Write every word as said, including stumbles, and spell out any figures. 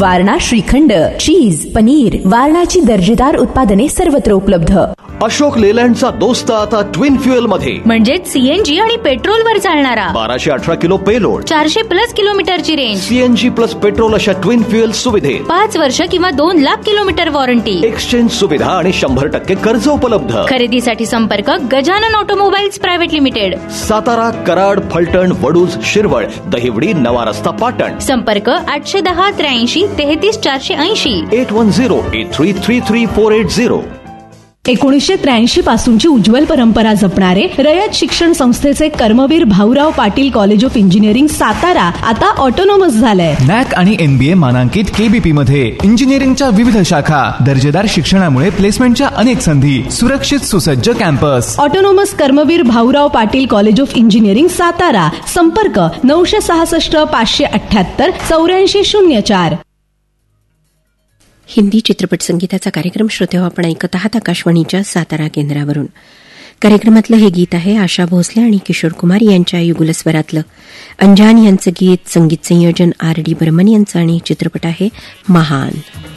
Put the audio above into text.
वारणा श्रीखंड, चीज, पनीर, वारणाची दर्जेदार उत्पादने सर्वत्र उपलब्ध. अशोक लेलँडचा दोस्त आता ट्विन फ्युएल मध्ये, म्हणजेच सीएनजी आणि पेट्रोल वर चालणारा. बाराशे अठरा किलो पेलोड, चारशे प्लस किलोमीटरची रेंज, सीएनजी प्लस पेट्रोल अशा ट्विन फ्युएल सुविधेत पाच वर्ष किंवा दोन लाख किलोमीटर वॉरंटी, एक्सचेंज सुविधा आणि शंभर टक्के कर्ज उपलब्ध. खरेदीसाठी संपर्क Gajanan automobiles private limited, Satara, Karad, Phaltan, Vaduj, Shirwal, Dahiwadi, नवा रस्ता, पाटण. संपर्क आठशे दहा त्र्याऐंशी तेहतीस चारशे ऐंशी eight one zero eight three three three four eight zero. एकोणीसशे त्र्याऐंशी पासूनची उज्ज्वल परंपरा जपणारे रयत शिक्षण संस्थेचे Karmaveer Bhaurao Patil college of engineering Satara आता ऑटोनॉमस झालंय. नॅक आणि एनबीए मानांकित केबीपी मध्ये इंजिनिअरिंगच्या विविध शाखा, दर्जेदार शिक्षणामुळे प्लेसमेंटच्या अनेक संधी, सुरक्षित सुसज्ज campus. Autonomous Karmaveer Bhaurao Patil college of engineering Satara. संपर्क नऊशे सहासष्ट पाचशे अठ्याहत्तर चौऱ्याऐंशी शून्य चार. हिंदी चित्रपट संगीताचा कार्यक्रम श्रोतेहो आपण ऐकत आहात आकाशवाणीच्या सातारा केंद्रावरून. कार्यक्रमातलं हे गीत आहे आशा भोसले आणि किशोर कुमार यांच्या युगलस्वरातलं. अंजान यांचं गीत, संगीत संयोजन आर डी बर्मन यांचं आणि चित्रपट आहे महान.